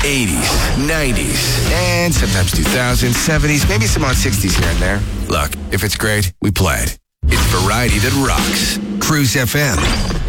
80s, 90s, and sometimes 2000s, 70s, maybe some odd 60s here and there. Look, if it's great, we play it. It's variety that rocks. Cruise FM.